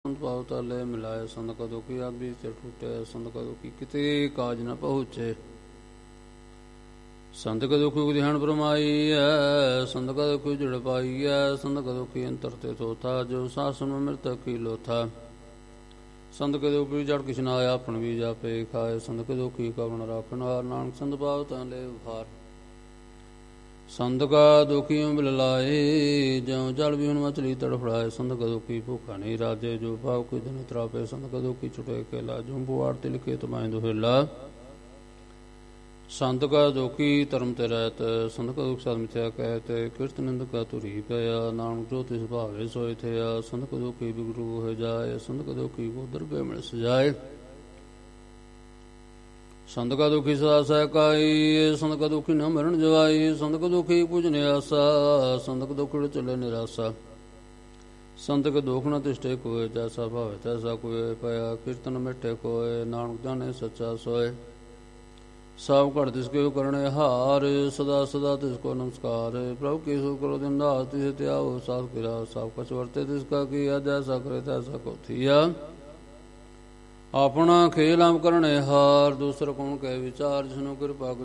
ਪੰਥ ਪਾਉ ਤਾਲੇ ਮਿਲਾਏ। ਸੰਤ ਕਾ ਦੁਖੀ ਆਬੀ ਚ ਟੁੱਟੇ। ਸੰਤ ਕਾ ਦੁਖੀ ਕਿਤੇ ਕਾਜ ਨ ਪਹੁੰਚੇ। ਸੰਤ ਕਾ ਦੁਖੀ ਉਦਿਹਣ ਬਰਮਾਈ ਹੈ। ਸੰਤ ਕਾ ਦੁਖੀ ਜੜ ਪਾਈ ਹੈ। ਸੰਤ ਕਾ ਦੁਖੀ ਅੰਤਰ ਤੇ ਥੋਥਾ ਜੋ ਸਾਸਨ ਮ੍ਰਿਤਕ ਕੀ ਲੋਥਾ। ਸੰਤ ਕੇ ਦੁਖੀ ਜੜ ਕਿਛ ਨਾ ਆਇਆ ਆਪਣ ਵੀ ਜਾਪੇ ਖਾਏ। ਸੰਤ ਕੇ ਦੁਖੀ ਕਵਣ ਰਾਖਣ ਹਾਰ ਨਾਨਕ ਸੰਤ ਪਾਉ ਤਾਂ ਲੈ ਉਫਾਰ। ਸੰਤ ਕਾ ਦੁਖੀ ਉਬਲ ਲਾਏ ਜਿਉ ਜਲ ਵੀ ਹੁਣ ਮਛਲੀ ਤੜਫੜਾਏ। ਸੰਤ ਕਾ ਦੁਖੀ ਭੁੱਖਾ ਨਹੀਂ ਰਾਜੇ ਜੋ ਭਾਵ ਕੋਈ ਦਿਨ ਤਰਾਪੇ। ਸੰਤ ਕਾ ਦੁਖੀ ਛੁਟੇ ਕੇਲਾ ਜੋ ਪੁਆੜ ਤੇ ਲਿਖੇ ਤਮਾਇ ਦੁਹੇਲਾ। ਸੰਤ ਕਾ ਦੁਖੀ ਧਰਮ ਤੇ ਰਹਿਤ। ਸੰਤ ਕਾ ਦੁਖ ਸਦ ਮਿਥਿਆ ਕਹਿਤ। ਕਿਰਤ ਨਿੰਦ ਕਾ ਧੁਰੀ ਪਿਆ ਨਾਨਕ ਜੋ ਤਿਸ ਭਾਵੇ ਸੋਇ ਥਿਆ। ਸੰਤ ਕਾ ਦੁਖੀ ਬਿਗਰੂ ਹੋ ਜਾਏ। ਸੰਤ ਕਾ ਦੁਖੀ ਕੋ ਦਰਬੇ ਮਿਲ ਸਜਾਏ। ਸੰਤ ਕਾ ਦੁਖੀ ਸਦਾ ਸਹਿਕਾਈ। ਸੰਤ ਕਾ ਦੁਖੀ ਨ ਮਰਨ ਜਵਾਈ। ਸੰਤ ਕਾ ਦੁਖੀ ਪੂਜਨ ਆਸਾ। ਸੰਤ ਕਾ ਦੁਖੀ ਚਲੇ ਨਿਰਾਸਾ। ਸੰਤ ਕੇ ਦੁਖ ਨ ਤਿਸ਼ਟੇ ਕੋਏ ਜੈਸਾ ਭਾਵੇ ਤੈਸਾ ਕੋਏ ਪਿਆ। ਕੀਰਤਨ ਮਿਟੇ ਕੋਏ ਨਾਨਕ ਜਾਣੇ ਸੱਚਾ ਸੋਏ। ਸਭ ਘਟ ਤਿਸ ਕੇ ਕਰਨੇ ਹਾਰ। ਸਦਾ ਸਦਾ ਤਿਸ ਕੋ ਨਮਸਕਾਰ। ਪ੍ਰਭੂ ਕੀ ਸੋ ਕਰੋ ਦਿਨ ਰਾਤ ਤਿਸ ਤਿਆਓ ਸਾਧ ਕਿਰਾ। ਸਭ ਕਛ ਵਰਤੇ ਤਿਸ ਕਾ ਕੀਆ ਜੈਸਾ ਕਰੇ ਤੈਸਾ ਕੋ ਥੀਆ। ਆਪਣਾ ਖੇਲ ਆਮ ਕਰਨੇ ਹਾਰ। ਦੂਸਰ ਕੌਣ ਕਹਿ ਵਿਚਾਰ ਜਿਸਨੂੰ ਕਿਰਪਾ